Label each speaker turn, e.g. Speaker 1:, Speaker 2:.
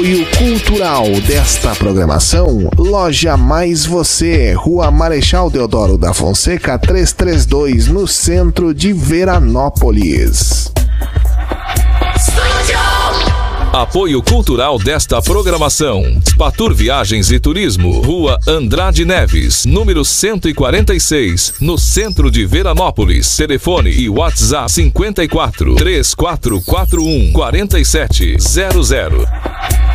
Speaker 1: Apoio cultural desta programação, Loja Mais Você, Rua Marechal Deodoro da Fonseca 332, no centro de Veranópolis.
Speaker 2: Apoio cultural desta programação, Spatur Viagens e Turismo, Rua Andrade Neves, número 146, no centro de Veranópolis. Telefone e WhatsApp 54 3441 4700.